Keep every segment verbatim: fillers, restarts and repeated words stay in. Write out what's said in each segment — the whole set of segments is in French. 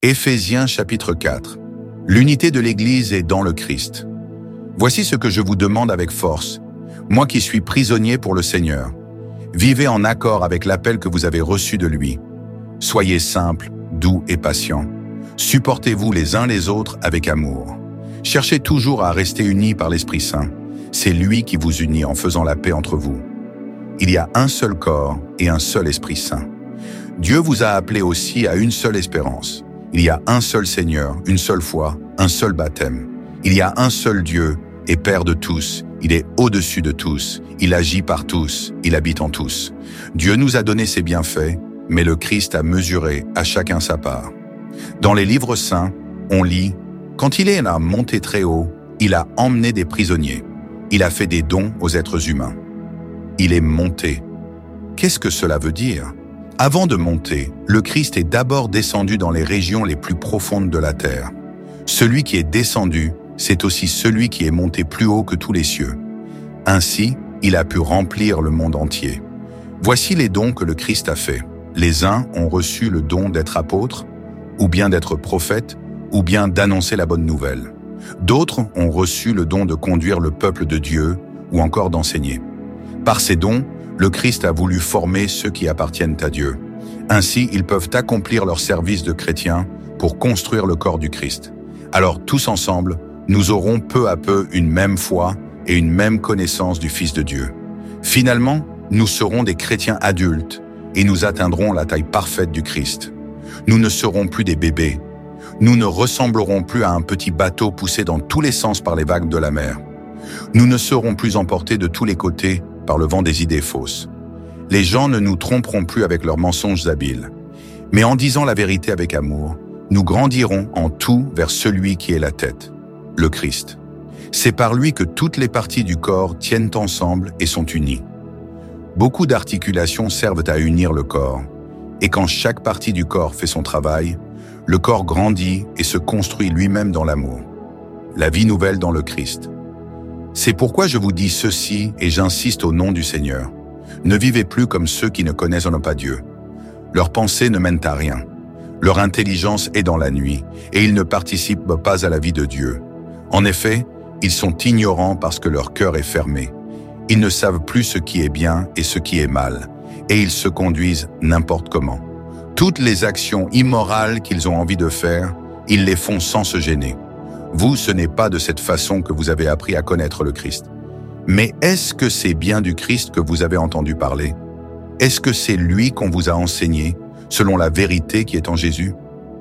Éphésiens chapitre quatre. L'unité de l'Église est dans le Christ. Voici ce que je vous demande avec force, moi qui suis prisonnier pour le Seigneur. Vivez en accord avec l'appel que vous avez reçu de lui. Soyez simples, doux et patients. Supportez-vous les uns les autres avec amour. Cherchez toujours à rester unis par l'Esprit Saint. C'est lui qui vous unit en faisant la paix entre vous. Il y a un seul corps et un seul Esprit Saint. Dieu vous a appelés aussi à une seule espérance. Il y a un seul Seigneur, une seule foi, un seul baptême. Il y a un seul Dieu et Père de tous. Il est au-dessus de tous. Il agit par tous. Il habite en tous. Dieu nous a donné ses bienfaits, mais le Christ a mesuré à chacun sa part. Dans les livres saints, on lit « Quand il est là monté très haut, il a emmené des prisonniers. Il a fait des dons aux êtres humains. Il est monté. » Qu'est-ce que cela veut dire ? Avant de monter, le Christ est d'abord descendu dans les régions les plus profondes de la terre. Celui qui est descendu, c'est aussi celui qui est monté plus haut que tous les cieux. Ainsi, il a pu remplir le monde entier. Voici les dons que le Christ a faits. Les uns ont reçu le don d'être apôtres, ou bien d'être prophètes, ou bien d'annoncer la bonne nouvelle. D'autres ont reçu le don de conduire le peuple de Dieu, ou encore d'enseigner. Par ces dons, le Christ a voulu former ceux qui appartiennent à Dieu. Ainsi, ils peuvent accomplir leur service de chrétiens pour construire le corps du Christ. Alors, tous ensemble, nous aurons peu à peu une même foi et une même connaissance du Fils de Dieu. Finalement, nous serons des chrétiens adultes et nous atteindrons la taille parfaite du Christ. Nous ne serons plus des bébés. Nous ne ressemblerons plus à un petit bateau poussé dans tous les sens par les vagues de la mer. Nous ne serons plus emportés de tous les côtés par le vent des idées fausses. Les gens ne nous tromperont plus avec leurs mensonges habiles. Mais en disant la vérité avec amour, nous grandirons en tout vers celui qui est la tête, le Christ. C'est par lui que toutes les parties du corps tiennent ensemble et sont unies. Beaucoup d'articulations servent à unir le corps, et quand chaque partie du corps fait son travail, le corps grandit et se construit lui-même dans l'amour. La vie nouvelle dans le Christ. C'est pourquoi je vous dis ceci et j'insiste au nom du Seigneur. Ne vivez plus comme ceux qui ne connaissent pas Dieu. Leurs pensées ne mènent à rien. Leur intelligence est dans la nuit et ils ne participent pas à la vie de Dieu. En effet, ils sont ignorants parce que leur cœur est fermé. Ils ne savent plus ce qui est bien et ce qui est mal et ils se conduisent n'importe comment. Toutes les actions immorales qu'ils ont envie de faire, ils les font sans se gêner. Vous, ce n'est pas de cette façon que vous avez appris à connaître le Christ. Mais est-ce que c'est bien du Christ que vous avez entendu parler? Est-ce que c'est lui qu'on vous a enseigné, selon la vérité qui est en Jésus?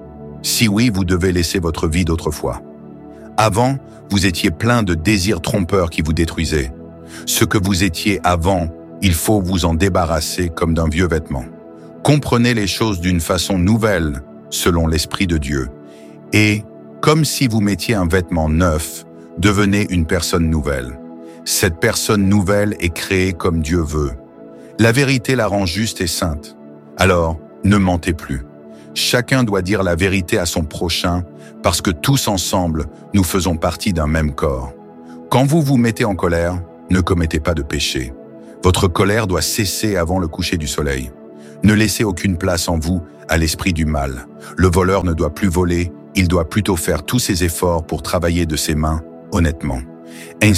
Si oui, vous devez laisser votre vie d'autrefois. Avant, vous étiez plein de désirs trompeurs qui vous détruisaient. Ce que vous étiez avant, il faut vous en débarrasser comme d'un vieux vêtement. Comprenez les choses d'une façon nouvelle, selon l'Esprit de Dieu. Et comme si vous mettiez un vêtement neuf, devenez une personne nouvelle. Cette personne nouvelle est créée comme Dieu veut. La vérité la rend juste et sainte. Alors, ne mentez plus. Chacun doit dire la vérité à son prochain, parce que tous ensemble, nous faisons partie d'un même corps. Quand vous vous mettez en colère, ne commettez pas de péché. Votre colère doit cesser avant le coucher du soleil. Ne laissez aucune place en vous à l'esprit du mal. Le voleur ne doit plus voler, il doit plutôt faire tous ses efforts pour travailler de ses mains, honnêtement. Ainsi,